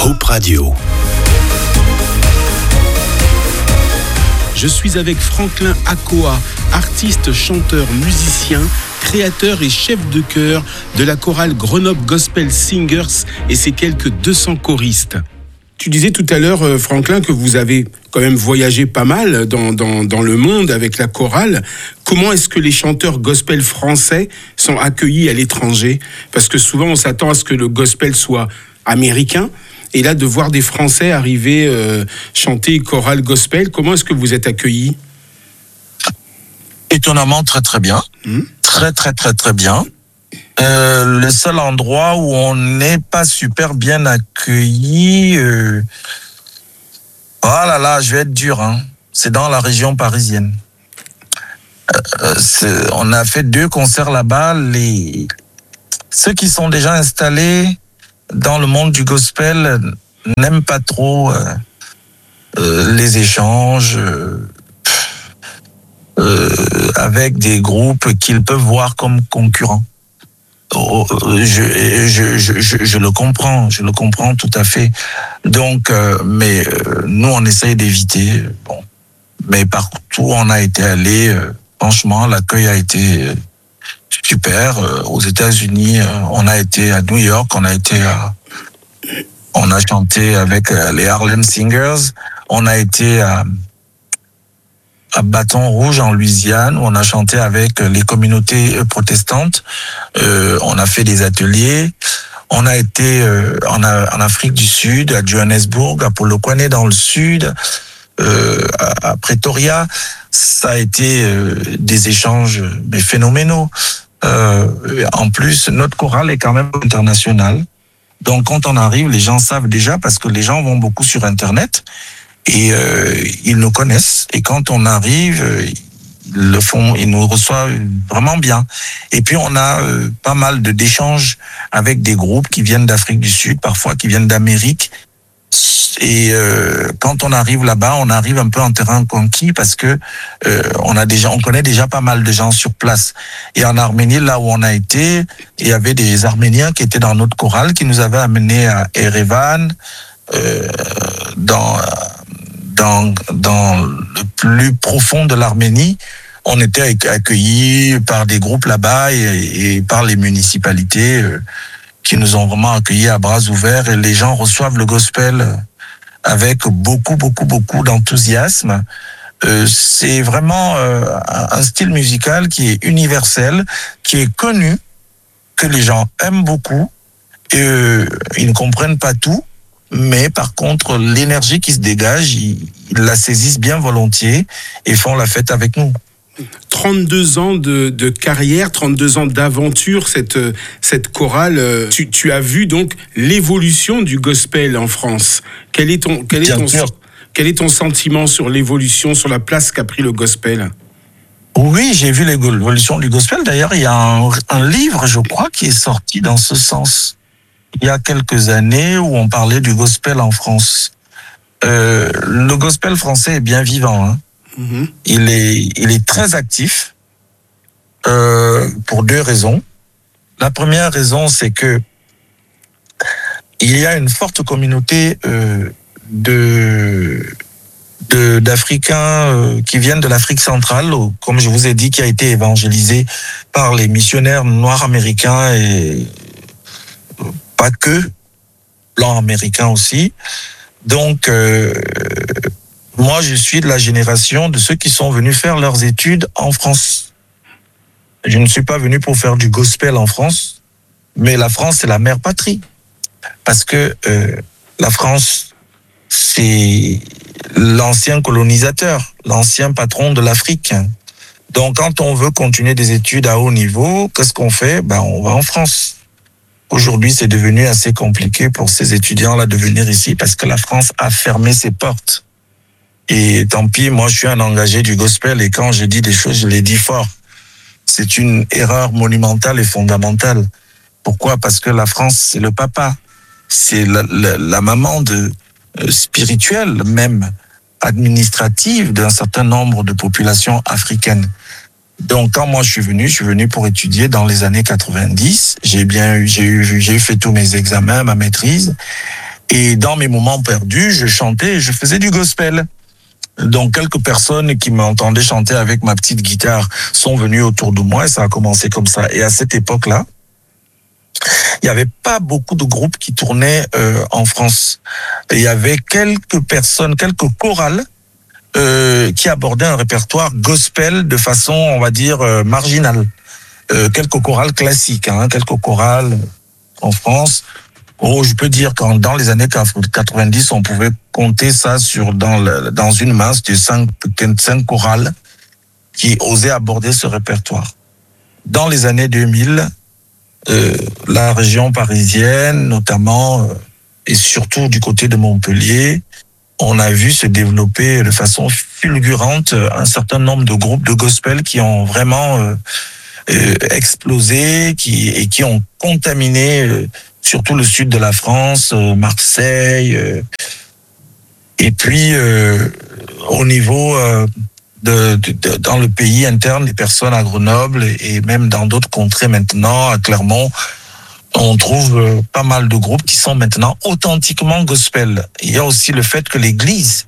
Hope Radio. Je suis avec Franklin Akoa, artiste, chanteur, musicien, créateur et chef de chœur de la chorale Grenoble Gospel Singers et ses quelques 200 choristes. Tu disais tout à l'heure, Franklin, que vous avez quand même voyagé pas mal dans le monde avec la chorale. Comment est-ce que les chanteurs gospel français sont accueillis à l'étranger ? Parce que souvent, on s'attend à ce que le gospel soit américain. Et là, de voir des Français arriver chanter chorale gospel, comment est-ce que vous êtes accueillis ? Étonnamment, très très bien. Très très très très bien. Le seul endroit où on n'est pas super bien accueilli, oh là là, je vais être dur, hein. C'est dans la région parisienne. On a fait 2 concerts là-bas. Ceux qui sont déjà installés dans le monde du gospel n'aiment pas trop les échanges avec des groupes qu'ils peuvent voir comme concurrents. Je le comprends tout à fait. Donc, mais nous on essaye d'éviter. Bon, mais partout où on a été allé, franchement, l'accueil a été super. Aux États-Unis, on a été à New York, on a chanté avec les Harlem Singers. On a été à Bâton Rouge en Louisiane, où on a chanté avec les communautés protestantes. On a fait des ateliers. On a été en Afrique du Sud, à Johannesburg, à Polokwane dans le sud, à Pretoria. Ça a été des échanges phénoménaux. En plus, notre chorale est quand même internationale. Donc quand on arrive, les gens savent déjà, parce que les gens vont beaucoup sur Internet. Et ils nous connaissent. Et quand on arrive, ils nous reçoivent vraiment bien. Et puis on a pas mal d'échanges avec des groupes qui viennent d'Afrique du Sud, parfois qui viennent d'Amérique. Et quand on arrive là-bas, on arrive un peu en terrain conquis parce que on connaît déjà pas mal de gens sur place. Et en Arménie, là où on a été, il y avait des Arméniens qui étaient dans notre chorale, qui nous avaient amenés à Erevan, dans le plus profond de l'Arménie. On était accueillis par des groupes là-bas et par les municipalités qui nous ont vraiment accueillis à bras ouverts, et les gens reçoivent le gospel avec beaucoup d'enthousiasme. C'est vraiment un style musical qui est universel, qui est connu, que les gens aiment beaucoup, et ils ne comprennent pas tout. Mais par contre, l'énergie qui se dégage, ils la saisissent bien volontiers et font la fête avec nous. 32 ans de carrière, 32 ans d'aventure, cette chorale. Tu as vu donc l'évolution du gospel en France. Quel est ton sentiment sur l'évolution, sur la place qu'a pris le gospel ? Oui, j'ai vu l'évolution du gospel. D'ailleurs, il y a un livre, je crois, qui est sorti dans ce sens. Il y a quelques années, où on parlait du gospel en France. Le gospel français est bien vivant, hein. Il est très actif pour 2 raisons. La première raison, c'est que il y a une forte communauté d'Africains qui viennent de l'Afrique centrale, comme je vous ai dit, qui a été évangélisée par les missionnaires noirs américains et pas que, blancs américains aussi. Donc, moi, je suis de la génération de ceux qui sont venus faire leurs études en France. Je ne suis pas venu pour faire du gospel en France, mais la France, c'est la mère patrie. Parce que la France, c'est l'ancien colonisateur, l'ancien patron de l'Afrique. Donc, quand on veut continuer des études à haut niveau, qu'est-ce qu'on fait ? On va en France. Aujourd'hui, c'est devenu assez compliqué pour ces étudiants-là de venir ici parce que la France a fermé ses portes. Et tant pis, moi, je suis un engagé du gospel, et quand je dis des choses, je les dis fort. C'est une erreur monumentale et fondamentale. Pourquoi ? Parce que la France, c'est le papa. C'est la maman spirituelle, même administrative, d'un certain nombre de populations africaines. Donc, quand moi je suis venu pour étudier dans les années 90. J'ai fait tous mes examens, ma maîtrise. Et dans mes moments perdus, je chantais et je faisais du gospel. Donc, quelques personnes qui m'entendaient chanter avec ma petite guitare sont venues autour de moi et ça a commencé comme ça. Et à cette époque-là, il n'y avait pas beaucoup de groupes qui tournaient en France. Et il y avait quelques personnes, quelques chorales qui abordaient un répertoire gospel de façon, on va dire, marginale. Quelques chorales classiques, quelques chorales en France. Oh, je peux dire que dans les années 90, on pouvait compter ça dans une masse de 5 chorales qui osaient aborder ce répertoire. Dans les années 2000, la région parisienne, notamment, et surtout du côté de Montpellier, on a vu se développer de façon fulgurante un certain nombre de groupes de gospel qui ont vraiment explosé, qui ont contaminé surtout le sud de la France, Marseille, et puis au niveau dans le pays interne, des personnes à Grenoble et même dans d'autres contrées maintenant, à Clermont, on trouve pas mal de groupes qui sont maintenant authentiquement gospel. Il y a aussi le fait que l'Église,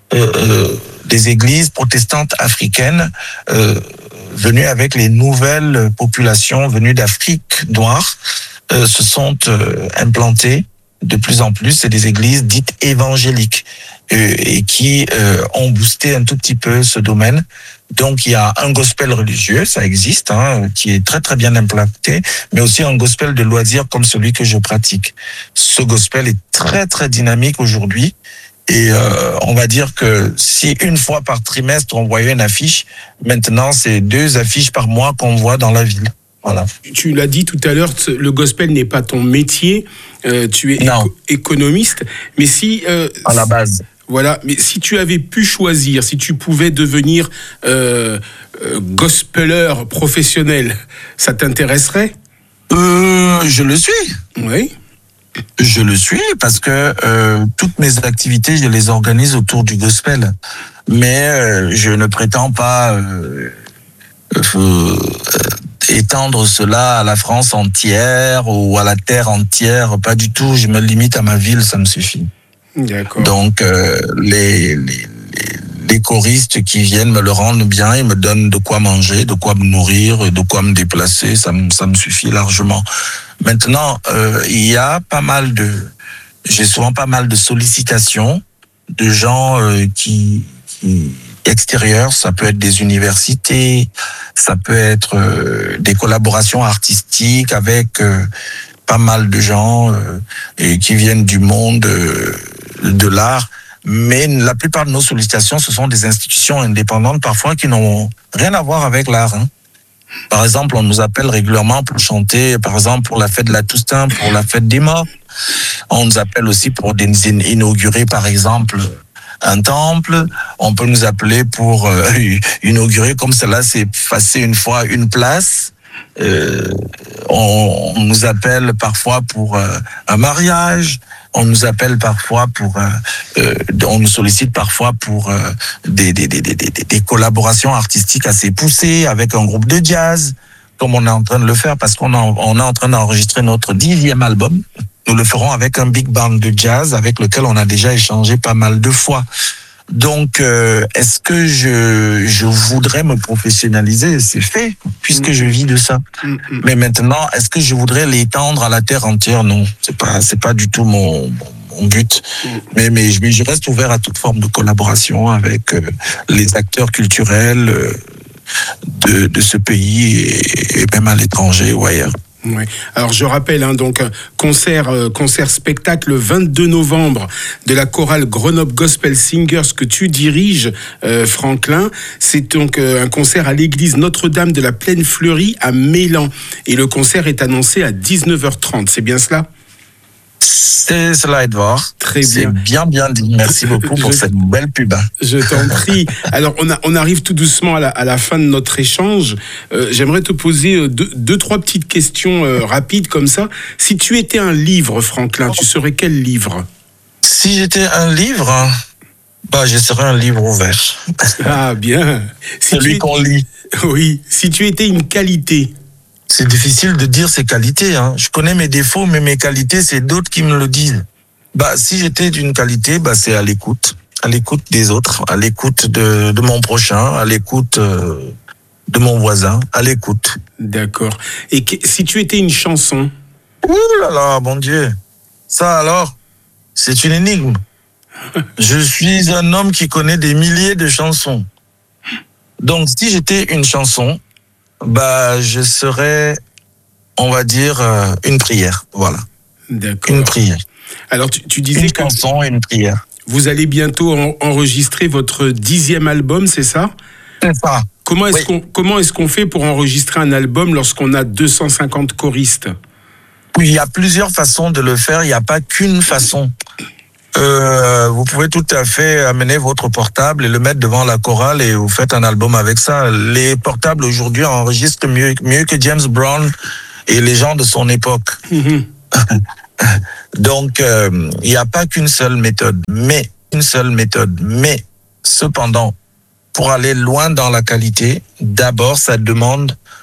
des églises protestantes africaines, venues avec les nouvelles populations venues d'Afrique noire, se sont implantées de plus en plus. C'est des églises dites évangéliques et qui ont boosté un tout petit peu ce domaine. Donc il y a un gospel religieux, ça existe, qui est très très bien implanté, mais aussi un gospel de loisirs comme celui que je pratique. Ce gospel est très très dynamique aujourd'hui. Et on va dire que si une fois par trimestre on voyait une affiche, maintenant c'est 2 affiches par mois qu'on voit dans la ville. Voilà. Tu l'as dit tout à l'heure, le gospel n'est pas ton métier, tu es économiste, mais si... à la base. Voilà, mais si tu avais pu choisir, si tu pouvais devenir gospeleur professionnel, ça t'intéresserait ? Je le suis. Oui. Je le suis parce que toutes mes activités, je les organise autour du gospel. Mais je ne prétends pas étendre cela à la France entière ou à la terre entière. Pas du tout. Je me limite à ma ville, ça me suffit. D'accord. Donc les choristes qui viennent me le rendent bien, ils me donnent de quoi manger, de quoi me nourrir, de quoi me déplacer, ça me suffit largement. Maintenant, il y a j'ai souvent pas mal de sollicitations de gens qui extérieurs, ça peut être des universités, ça peut être des collaborations artistiques avec pas mal de gens qui viennent du monde de l'art. Mais la plupart de nos sollicitations, ce sont des institutions indépendantes, parfois qui n'ont rien à voir avec l'art. Par exemple, on nous appelle régulièrement pour chanter, par exemple, pour la fête de la Toussaint, pour la fête des morts. On nous appelle aussi pour inaugurer, par exemple, un temple. On peut nous appeler pour inaugurer, comme cela s'est passé une fois, une place. On nous appelle parfois pour un mariage. On nous appelle parfois on nous sollicite parfois pour des collaborations artistiques assez poussées avec un groupe de jazz, comme on est en train de le faire parce qu'on est en train d'enregistrer notre 10e album. Nous le ferons avec un big band de jazz avec lequel on a déjà échangé pas mal de fois. Donc, est-ce que je voudrais me professionnaliser ? C'est fait, puisque je vis de ça. Mais maintenant, est-ce que je voudrais l'étendre à la terre entière ? Non, c'est pas du tout mon but. Mais je reste ouvert à toute forme de collaboration avec les acteurs culturels de ce pays et même à l'étranger ou ailleurs. Oui. Alors je rappelle donc concert spectacle le 22 novembre de la chorale Grenoble Gospel Singers que tu diriges, Franklin. C'est donc un concert à l'église Notre-Dame de la Plaine Fleurie à Mélan et le concert est annoncé à 19h30. C'est bien cela ? C'est cela, Edouard. Très bien. C'est bien dit. Merci beaucoup pour cette belle pub. Je t'en prie. Alors, on arrive tout doucement à la fin de notre échange. J'aimerais te poser deux, trois petites questions rapides comme ça. Si tu étais un livre, Franklin, tu serais quel livre ? Si j'étais un livre, je serais un livre ouvert. Ah, bien. Celui qu'on lit. Oui. Si tu étais une qualité ? C'est difficile de dire ses qualités. Je connais mes défauts, mais mes qualités, c'est d'autres qui me le disent. Si j'étais d'une qualité, c'est à l'écoute des autres, à l'écoute de mon prochain, à l'écoute de mon voisin, à l'écoute. D'accord. Et si tu étais une chanson? Ouh là là, mon Dieu. Ça alors, c'est une énigme. Je suis un homme qui connaît des milliers de chansons. Donc, si j'étais une chanson, je serais, on va dire, une prière. Voilà. D'accord. Une prière. Alors, tu disais une chanson et une prière. Vous allez bientôt enregistrer votre 10e album, c'est ça? C'est ça. Comment est-ce qu'on fait pour enregistrer un album lorsqu'on a 250 choristes? Oui, il y a plusieurs façons de le faire. Il n'y a pas qu'une façon. Vous pouvez tout à fait amener votre portable et le mettre devant la chorale et vous faites un album avec ça. Les portables aujourd'hui enregistrent mieux que James Brown et les gens de son époque. Mm-hmm. Donc, il n'y a pas qu'une seule méthode. Mais cependant, pour aller loin dans la qualité, d'abord, ça demande